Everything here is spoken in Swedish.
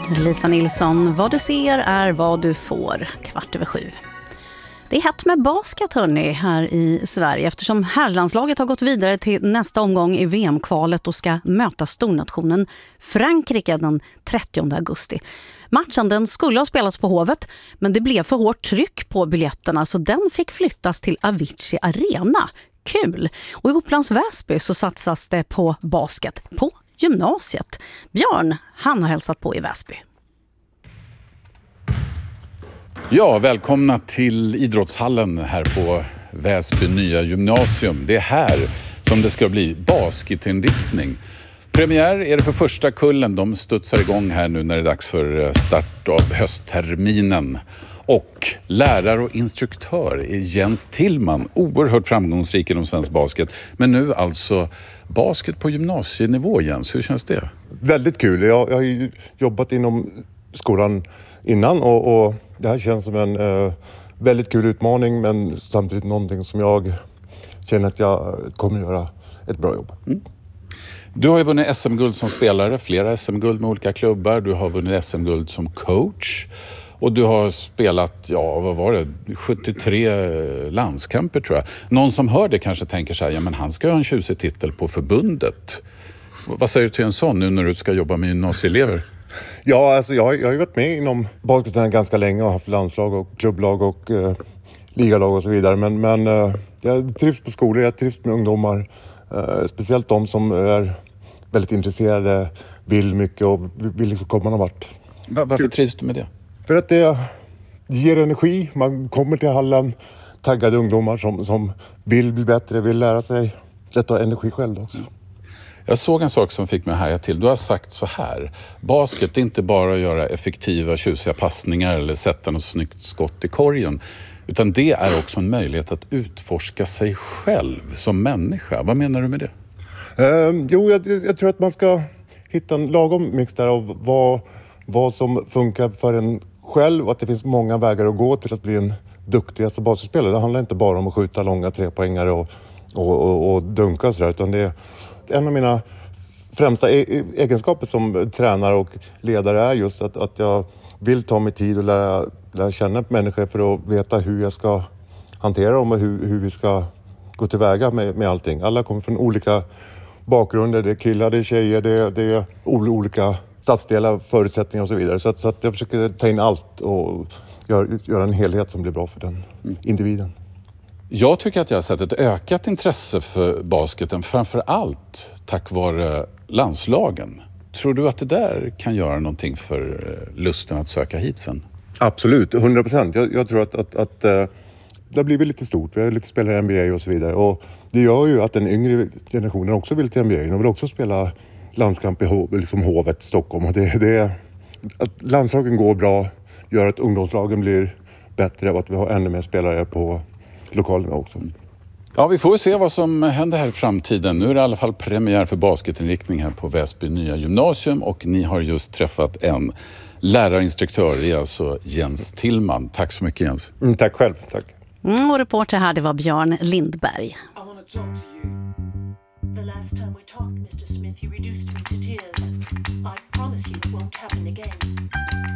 Lisa Nilsson, vad du ser är vad du får, 6:15. Det är hett med basket hörni här i Sverige eftersom herrlandslaget har gått vidare till nästa omgång i VM-kvalet och ska möta stornationen Frankrike den 30 augusti. Matchen den skulle ha spelats på Hovet men det blev för hårt tryck på biljetterna så den fick flyttas till Avicii Arena. Kul! Och i Upplands Väsby så satsas det på basket på gymnasiet. Björn, han har hälsat på i Väsby. Ja, välkomna till idrottshallen här på Väsby nya gymnasium. Det är här som det ska bli basketinriktning. Premiär är det för första kullen. De studsar igång här nu när det är dags för start av höstterminen. Och lärare och instruktör är Jens Tillman. Oerhört framgångsrik inom svensk basket. Men nu alltså basket på gymnasienivå, Jens. Hur känns det? Väldigt kul. Jag har ju jobbat inom skolan innan och det här känns som en väldigt kul utmaning men samtidigt någonting som jag känner att jag kommer göra ett bra jobb. Mm. Du har ju vunnit SM-guld som spelare, flera SM-guld med olika klubbar. Du har vunnit SM-guld som coach. Och du har spelat, 73 landskamper tror jag. Någon som hör det kanske tänker så här, ja men han ska ha en tjusig titel på förbundet. Vad säger du till en sån nu när du ska jobba med gymnasieelever? Ja, alltså jag har ju varit med inom basketen ganska länge och haft landslag och klubblag och ligalag och så vidare. Men jag trivs på skolor, jag trivs med ungdomar. Speciellt de som är väldigt intresserade, vill mycket och vill liksom komma någon vart. Varför trivs du med det? För att det ger energi. Man kommer till hallen, taggade ungdomar som vill bli bättre, vill lära sig. Lätt att ha energi själv också. Jag såg en sak som fick mig att haja till. Du har sagt så här. Basket är inte bara att göra effektiva, tjusiga passningar eller sätta något snyggt skott i korgen. Utan det är också en möjlighet att utforska sig själv som människa. Vad menar du med det? Jag tror att man ska hitta en lagom mix där av vad som funkar för en själv och att det finns många vägar att gå till att bli en duktigaste basketspelare. Det handlar inte bara om att skjuta långa trepoängare och dunka och sådär, utan det är en av mina främsta egenskaper som tränare och ledare är just att jag vill ta mig tid och lära känna människor för att veta hur jag ska hantera dem och hur vi ska gå tillväga med allting. Alla kommer från olika bakgrunder, det är killar, det är tjejer, det är olika stadsdelar, förutsättningar och så vidare. Så att jag försöker ta in allt och göra en helhet som blir bra för den individen. Jag tycker att jag har sett ett ökat intresse för basketen, framför allt tack vare landslagen. Tror du att det där kan göra någonting för lusten att söka hit sen? Absolut, 100%. Jag tror att det har blivit lite stort. Vi har lite spelare i NBA och så vidare. Och det gör ju att den yngre generationen också vill till NBA. De vill också spela landskamp i liksom Hovet i Stockholm. Och att landslagen går bra gör att ungdomslagen blir bättre och att vi har ännu mer spelare på lokalerna också. Ja, vi får se vad som händer här i framtiden. Nu är det i alla fall premiär för basketinriktning här på Väsby nya gymnasium och ni har just träffat en lärarinstruktör, det är alltså Jens Tillman. Tack så mycket Jens. Tack själv, tack. Och reporter här, det var Björn Lindberg. The last time we talked, Mr. Smith, you reduced me to tears. I promise you it won't happen again.